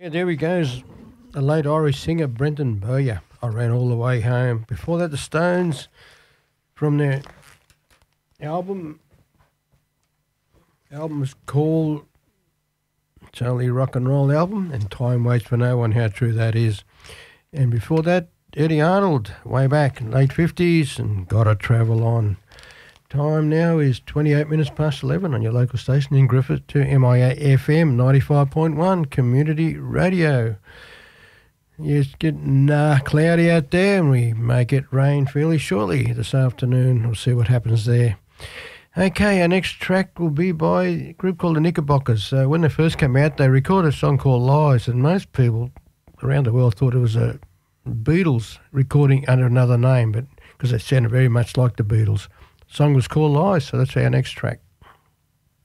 Yeah, there he goes. The late Irish singer Brendan Bowyer. I ran all the way home. Before that, the Stones from their album. Album was called Charlie Rock and Roll Album, and Time Waits for No One. How true that is. And before that, Eddie Arnold, way back in late 50s, and Gotta Travel On. Time now is 28 minutes past 11 on your local station in Griffith to MIA FM 95.1 Community Radio. Yes, getting cloudy out there, and we may get rain fairly shortly this afternoon. We'll see what happens there. Okay, our next track will be by a group called the Knickerbockers. When they first came out, they recorded a song called Lies, and most people around the world thought it was a Beatles recording under another name, but because it sounded very much like the Beatles. The song was called Lies, so that's our next track.